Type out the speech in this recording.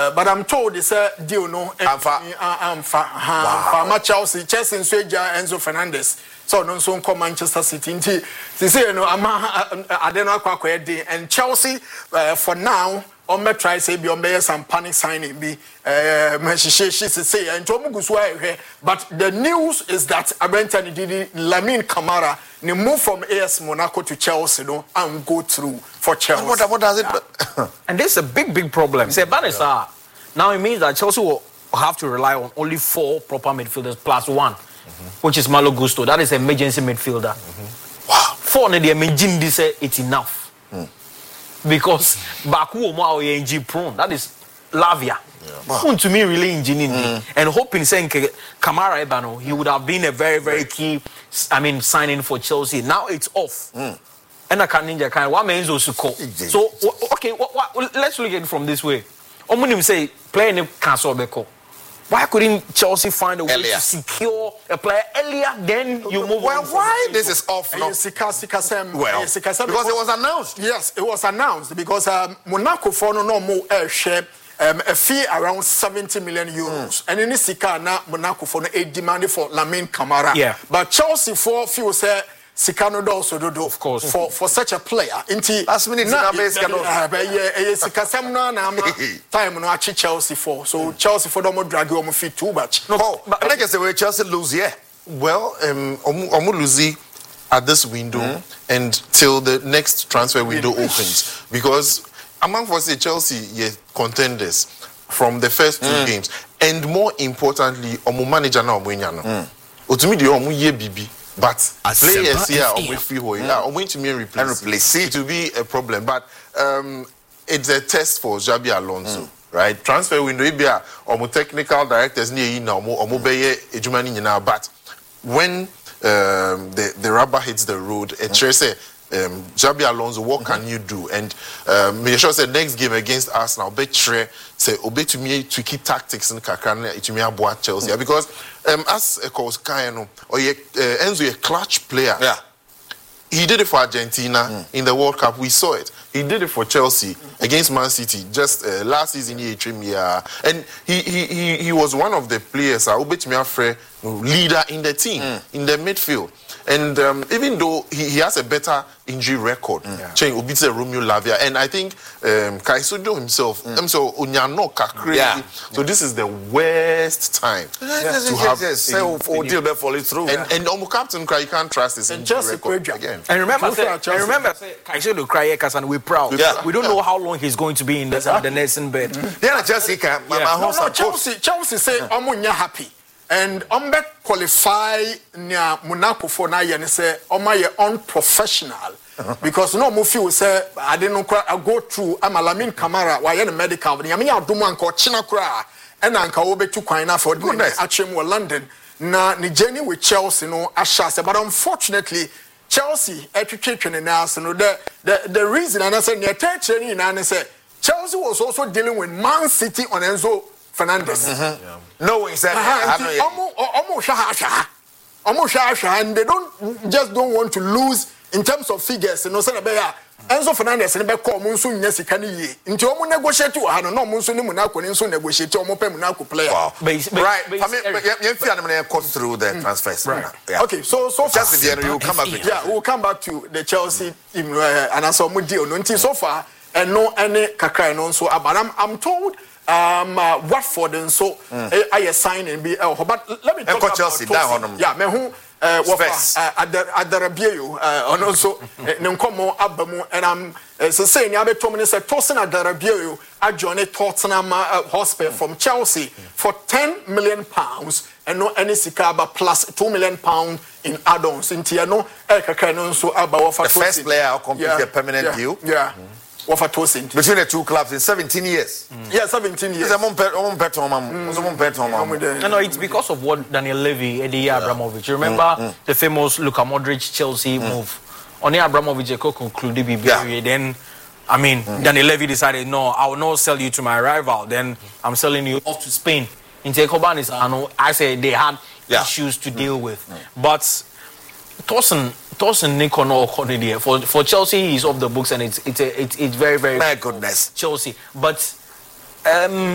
But I'm told it's a deal no. I'm Chelsea nso eja Enzo Fernandez. So no so come Manchester City. They say no I don't know akwa and Chelsea for now on me try say be on be some panic signing be she say and but the news is that Abrentani did Lamine Camara ne move from AS Monaco to Chelsea no and go through for Chelsea. What does it and this is a big problem. Say Banisa now it means that Chelsea will have to rely on only 4 proper midfielders plus 1 which is Malo Gusto. That is emergency midfielder. Wow. 4 ne the emergency this it's enough. Because Baku Omo injury prone. That is Lavia. Wow. To me really engineering and hoping saying Kamara Ebano he would have been a very very key signing for Chelsea. Now it's off. And I can't ninja kind what means also so okay let's look at it from this way. Omunim say player name cancel beko. Why couldn't Chelsea find a way to secure a player earlier? Then you move on. Why this is off? No? Because it was announced. Yes, it was announced because Monaco for no more share a fee around 70 million euros. And in this na Monaco for a demand for Lamine Camara. Yeah. But Chelsea for few say Sikano also do of course for such a player. Last minute na Sikasem na time no achi Chelsea for. So Chelsea for don't drag you fee too much. No, but I guess the way Chelsea lose here. Well, omu lose at this window and till the next transfer window opens because among us Chelsea contenders from the first 2 games and more importantly omu manager na omu nyano. Otumi de omu ye bibi. But players here are going to be replaced. It will be a problem. But it's a test for Xabi Alonso, right? Transfer window, or technical directors near now, but when the rubber hits the road, Xabi Alonso, what can you do? And make sure say next game against Arsenal, say obey to me tricky tactics in Kakane, it me aboard Chelsea because as a course Kayano or Enzo a clutch player. Yeah. He did it for Argentina in the World Cup. We saw it. He did it for Chelsea against Man City just last season. And he was one of the players. Leader in the team in the midfield. And even though he has a better injury record, Romeo Lavia, and I think Kaisudo himself, so this is the worst time to have falling through. And captain you can't trust his injury record again. And remember, Kaisudo cry and we're proud. Yeah. We don't know how long he's going to be in the nursing bed. Then Chelsea can. Chelsea say I'm happy. And Ombe qualify near Monaco for na yen say Omaye unprofessional because no mo feel say I didn't go through Lamine Camara why yen medical but yami adumu anka china kura and anka obetu kwan na for goodness actually London na ni journey with Chelsea no ashase but unfortunately Chelsea etwetwe na so no the reason and I say near training na say Chelsea was also dealing with Man City on Enzo Fernandez. No, he said, and they don't want to lose in terms of figures. You know, Enzo Fernandez and Becco Monsoon Yesikani. Into Omo negotiate to Hano, no Monsoon Monaco, and so negotiate Omo Monaco player. Wow. Right. I mean, cut through the transfers. Right. Yeah. Okay, so just the end, you come back. Yeah, we'll come back to the Chelsea and I saw Mudio. Until so far, and no any Kakra and so but I'm told. Watford and so I assign and be but let me talk about Chelsea yeah me who Adarabio and also Nkomo Abamu and I'm saying I be told me say Tosin Adarabio I joined Tottenham Hotspur from Chelsea for £10 million and no any sikaba plus £2 million in add-ons in Tiano Ekaka so about the first player complete a permanent deal. Yeah. Between the 2 clubs in 17 years. Yeah, 17 years. No, it's because of what Daniel Levy, Eddie Abramovich. You remember the famous Luka Modric Chelsea move? Only Abramovich concluded BBA. Then, I mean, Daniel Levy decided, no, I will not sell you to my rival. Then I'm selling you off to Spain. In Tekobanis, I say they had issues to deal with. But Tosin Nicono for Chelsea he's off the books and it's very very my goodness Chelsea but